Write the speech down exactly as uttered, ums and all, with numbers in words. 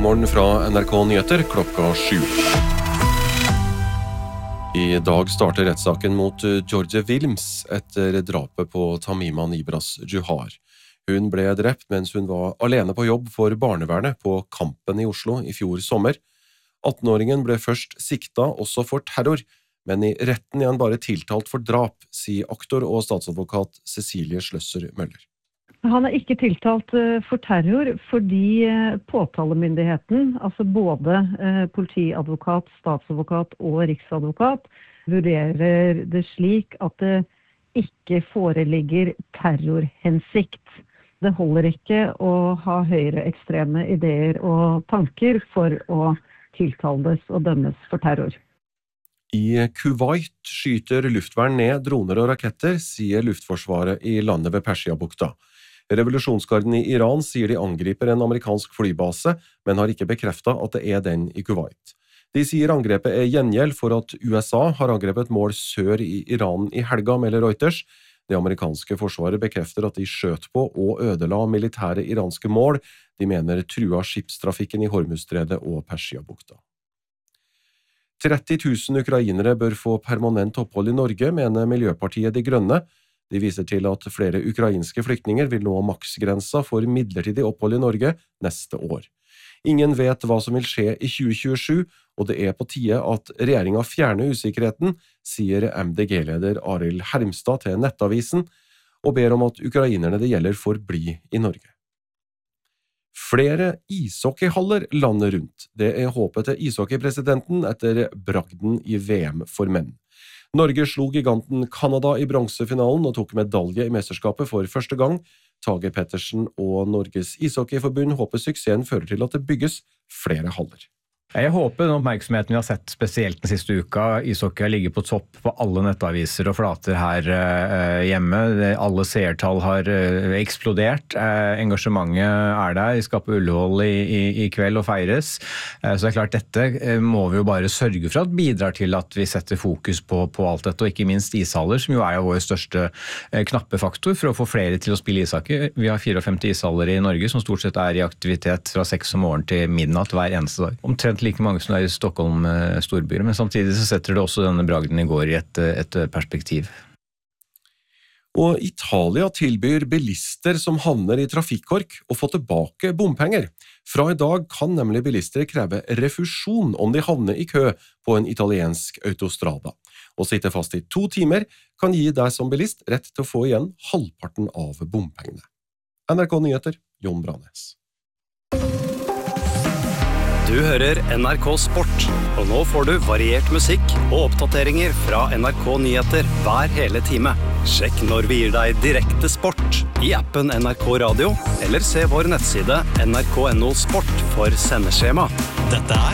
morgen fra N R K Nyheter klokka sju. I dag starter rettssaken mot George Wilms etter drapet på Tamima Nibras Juhar. Hun ble drept mens hun var alene på jobb for barnevernet på Kampen i Oslo i fjor sommer. atten-åringen ble først sikta også for terror, men i retten er han bare tiltalt for drap, sier aktor og statsadvokat Cecilie Schløsser Møller. Han er ikke tiltalt for terror fordi påtalemyndigheten, altså både politiadvokat, statsadvokat og riksadvokat, vurderer det slik at det ikke foreligger terrorhensikt. Det holder ikke å ha høyreekstreme ideer og tanker for å tiltales og dømmes for terror. I Kuwait skyter luftvern ned droner og raketter, sier luftforsvaret i landet ved Persiabukta. Revolusjonsgarden i Iran sier de angriper en amerikansk flybase, men har ikke bekreftet at det er den i Kuwait. De sier angrepet er gjengjeld for at U S A har angrepet mål sør i Iran i helga, melder Reuters. Det amerikanske forsvaret bekrefter at de skjøt på og ødela militære iranske mål. De mener trua skipstrafikken i Hormuzstredet og Persiabukta. tretti tusen ukrainere bør få permanent opphold i Norge, mener Miljøpartiet De Grønne. De viser til at flere ukrainske flyktninger vil nå maksgrensa for midlertidig opphold i Norge neste år. Ingen vet hva som vil skje i tjue tjuesju, og det er på tide at regjeringen fjerner usikkerheten, sier M D G-leder Arild Hermstad til Nettavisen, og ber om at ukrainerne det gjelder får bli i Norge. Flere ishockeyhaller landet rundt. Det er håpet til ishockeypresidenten etter bragden i V M for menn. Norge slo giganten Kanada i bronsefinalen og tok medalje i mesterskapet for første gang. Tage Pettersen og Norges ishockeyforbund håper suksessen fører til at det bygges flere haller. Jeg håper den oppmerksomheten vi har sett spesielt den siste uka. Ishockey har ligget på topp på alle nettaviser og flater her uh, hjemme. Alle seertall har uh, eksplodert. Uh, engasjementet er der. Vi skal på Ullevål i, i, i kveld og feires. Uh, så det er klart, dette uh, må vi jo bare sørge for at bidrar til at vi setter fokus på, på alt dette, og ikke minst ishaller, som jo er jo vår største uh, knappefaktor for å få flere til å spille ishockey. Vi har femtifire ishaller i Norge som stort sett er i aktivitet fra seks om morgenen til midnatt hver eneste dag. Omtrent like mange som er i Stockholm storbyer, men samtidig så setter det også denne bragden i går i et, et perspektiv. Og Italia tilbyr bilister som havner i trafikkork å få tilbake bompenger. Fra i dag kan nemlig bilister kreve refusjon om de havner i kø på en italiensk autostrada. Å sitte fast i to timer kan gi deg som bilist rett til å få igjen halvparten av bompengene. N R K Nyheter, Jon Branes. Du hører N R K Sport, og nå får du variert musikk og oppdateringer fra N R K Nyheter hver hele time. Sjekk når vi gir deg direkte sport i appen N R K Radio, eller se vår nettside N R K punktum no sport for sendeskjema. Dette er